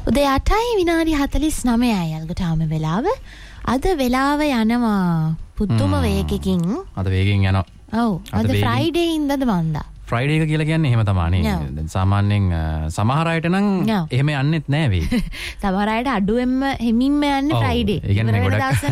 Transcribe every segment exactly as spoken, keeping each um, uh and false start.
උදේ අටයි විනාඩි හතළිස් නවයයි අල්ගටාම වෙලාව. අද වෙලාව යනවා පුදුම වේගකින්. අද වේගෙන් යනවා. ඔව්. අද ෆ්‍රයිඩේ ඉඳද මන්දා. ෆ්‍රයිඩේ එක කියලා කියන්නේ එහෙම තමයි. දැන් සාමාන්‍යයෙන් සමහර අයට නම් එහෙම යන්නෙත් නෑ වෙයි. සමහර අයට අඩුවෙන්ම හිමින්ම යන්නේ ෆ්‍රයිඩේ. ඒ කියන්නේ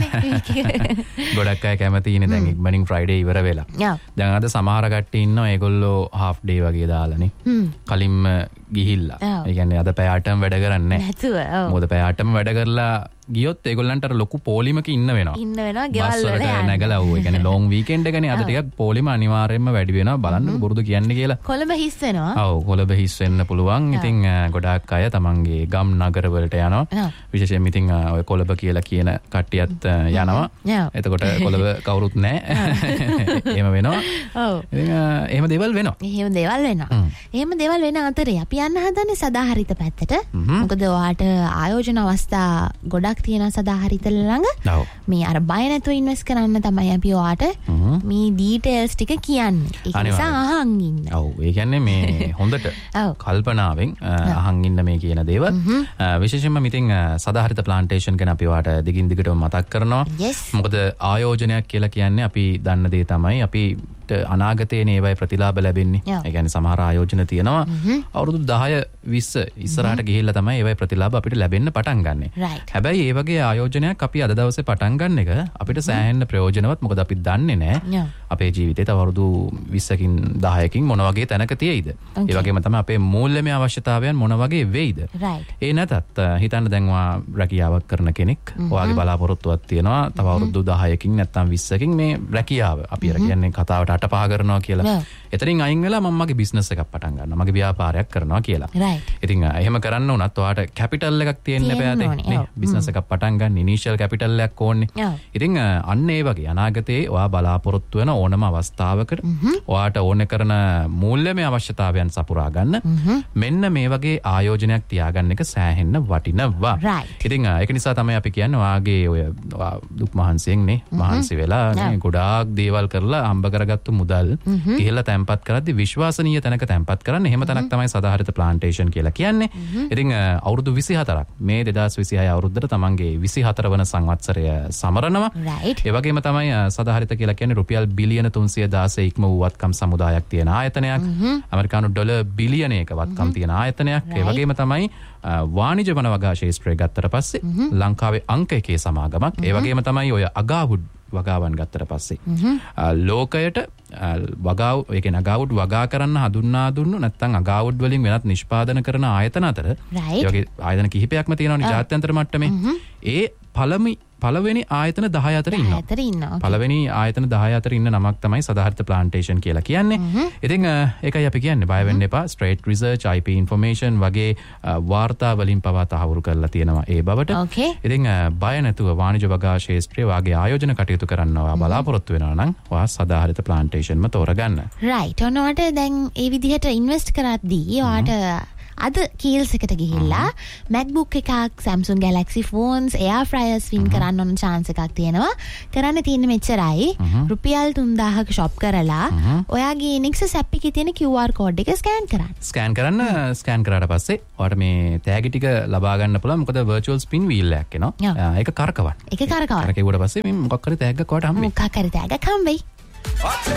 ගොඩක් ගොඩක් අය කැමති ඉන්නේ දැන් ඉක්මනින් ෆ්‍රයිඩේ ඉවර වෙලා. දැන් අද සමහර කට්ටිය ඉන්නවා ඒගොල්ලෝ හාෆ් ඩේ වගේ දාලානේ. කලින්ම ගිහිල්ලා. ඒ කියන්නේ අද පැය අටම වැඩ කරන්නේ නැහැ. නැතුව. ඔව්. මොකද පැය අටම වැඩ කරලා ගියොත් ඒගොල්ලන්ට අර ලොකු පොලිමක ඉන්න වෙනවා. ඉන්න වෙනවා ගෙවල් වල යන්න. නැගලා ඔව්. ඒ කියන්නේ ලොන් වීකෙන්ඩ් එකනේ අද ටිකක් පොලිම අනිවාර්යයෙන්ම වැඩි වෙනවා. බලන්න බුරුදු කියන්නේ කියලා. කොළඹ හිස් වෙනවා. ඔව් කොළඹ හිස් වෙන්න පුළුවන්. ඉතින් ගොඩාක් අය තමන්ගේ ගම් නගර වලට යනවා. විශේෂයෙන් ඉතින් ඔය කොළඹ කියලා කියන කට්ටියත් යනවා. එතකොට කොළඹ කවුරුත් නැහැ. එහෙම වෙනවා. ඔව්. ඉතින් එහෙම දේවල් වෙනවා. එහෙම දේවල් වෙනවා. එහෙම දේවල් වෙන අතරේ අපි යන්න හදන්නේ සදාහරිත පැත්තට. මොකද ඔයාට ආයෝජන අවස්ථා ගොඩක් තියෙන සදාහරිත ළඟ. මේ අර බය නැතුව ඉන්වෙස්ට් කරන්න තමයි අපි ඔයාට මේ ඩීටේල්ස් ටික කියන්නේ. ඒක නිසා අහන් ඉන්න. ඔව්. ඒ කියන්නේ මේ හොඳට කල්පනාවෙන් අහන් ඉන්න මේ කියන දේවල්. විශේෂයෙන්ම ඉතින් සදාහරිත ප්ලාන්ටේෂන් ගැන අපි ඔයාට දිගින් දිගටම මතක් කරනවා. මොකද ආයෝජනයක් කියලා කියන්නේ අපි දන්න දේ තමයි අපි අනාගතයේ නේවයි ප්‍රතිලාභ ලැබෙන්නේ. ඒ කියන්නේ සමහර ආයෝජන තියෙනවා අවුරුදු දහය විස්ස ඉස්සරහට ගිහිල්ලා තමයි ඒවයි ප්‍රතිලාභ අපිට ලැබෙන්න පටන් ගන්නෙ. හැබැයි ඒ වගේ ආයෝජනයක් අපි අද දවසේ පටන් ගන්න එක අපිට සෑහෙන්න ප්‍රයෝජනවත්. මොකද අපි දන්නේ නැහැ අපේ ජීවිතේ තව අවුරුදු විස්සකින් දහයකින් මොන වගේ තැනක තියෙයිද. ඒ වගේම තමයි අපේ මූල්‍යමය අවශ්‍යතාවයන් මොන වගේ වෙයිද. ඒ නැතත් හිතන්න දැන් ඔයා රැකියාවක් කරන කෙනෙක්. ඔයාගේ බලාපොරොත්තුවක් තියෙනවා තව අවුරුදු දහයකින් නැත්නම් විස්සකින් මේ රැකියාව අපි අර කියන්නේ කතාවට අට පහ කරනවා කියලා. එතනින් අයින් වෙලා මම මගේ බිස්නස් එකක් පටන් ගන්නවා. මගේ ව්‍යාපාරයක් කරනවා කියලා. ඉතින් එහෙම කරන්න උනත් ඔයාට කැපිටල් එකක් තියෙන්න බෑනේ. නේ බිස්නස් එකක් පටන් ගන්න ඉනිෂියල් කැපිටල් එකක් ඕනේ. ඉතින් අන්න ඒ වගේ අනාගතයේ ඔයා බලාපොරොත්තු වෙන ඕනම අවස්ථාවකට ඔයාට ඕන කරන මූල්‍යමය අවශ්‍යතාවයන් සපුරා ගන්න මෙන්න මේ වගේ ආයෝජනයක් තියාගන්න එක සෑහෙන්න වටිනවා. ඉතින් ඒක නිසා තමයි අපි කියන්නේ ඔයාගේ ඔය දුක් මහන්සියෙන් නේ මහන්සි වෙලා නේ ගොඩාක් දේවල් කරලා හම්බ කරගත්තු මුදල් ඉහළ තැන්පත් කරද්දී විශ්වාසනීය තැනක තැන්පත් කරන්න. එහෙම තැනක් තමයි සදාහරිත ප්ලාන්ටේෂන් කියලා කියන්නේ. ඉතින් අවුරුදු විසිහතරක් මේ දෙදාස් විසිහය අවුරුද්දට තමන්ගේ විසිහතර වන සංවත්සරය සමරනවා. ඒ වගේම තමයි සදාහරිත කියලා කියන්නේ රුපියල් බිලියන තුන්සිය දාසය ඉක්ම වූ වත්කම් සමුදායක් තියෙන ආයතනයක්. ඇමරිකානු ඩොලර් බිලියනයක වත්කම් තියෙන ආයතනයක්. ඒ වගේම තමයි වාණිජ වන වගා ශේෂ්ත්‍රය ගත්තට පස්සේ ලංකාවේ අංක එකේ සමාගමක්. ඒ වගේම තමයි ඔය අගාවුඩ් වගාවන් ගත්තට පස්සේ ලෝකයට වගාව ඒ කියන්නේ අගාවුඩ් වගා කරන්න හඳුන්වා දුන්නු නැත්නම් අගාවුඩ් වලින් වෙනත් නිෂ්පාදන කරන ආයතන අතර ඒ වගේ ආයතන කිහිපයක්ම තියෙනවානේ ජාත්‍යන්තර මට්ටමේ. ඒ පළමි පළවෙනි ආයතන දහය අතර ඉන්නවා. පළවෙනි ආයතන දහය අතර ඉන්න නමක් තමයි සදාහරිත ප්ලාන්ටේෂන් කියලා කියන්නේ. ඉතින් ඒකයි අපි කියන්නේ බය වෙන්න එපා. ස්ට්‍රේට් රිසර්ච්, ආයි පී ඉන්ෆර්මේෂන් වගේ වාර්තා වලින් පවා තහවුරු කරලා තියෙනවා ඒ බවට. ඉතින් බය නැතුව වාණිජ වගා ශේෂ්ත්‍රයේ වාගේ ආයෝජන කටයුතු කරනවා බලාපොරොත්තු වෙනවා නම් ඔයා සදාහරිත ප්ලාන්ටේෂන්ම තෝරගන්න. රයිට්. ඔනවට දැන් ඒ විදිහට ඉන්වෙස්ට් කරද්දී ඔයාට අද කීල්ස් එකට ගිහිල්ලා MacBook එකක්, Samsung Galaxy phones, air fryers win කරන්න ඕන chance එකක් තියෙනවා. කරන්න තියෙන්නේ මෙච්චරයි. රුපියල් තුන්දාහක shop කරලා ඔයාගේ Nexus app එකේ තියෙන Q R code එක scan කරන්න. scan කරන්න scan කරාට පස්සේ ඔයාට මේ තෑගි ටික ලබා ගන්න පුළුවන්. මොකද virtual spin wheel එකක් එනවා. ඒක කරකවන්න. ඒක කරකවන්න. කරකෙවුවට පස්සේ මේ මොකක් හරි තෑග්ගක් ඔයාට හම්බෙයි. මොකක් හරි තෑග්ගක් හම්බෙයි.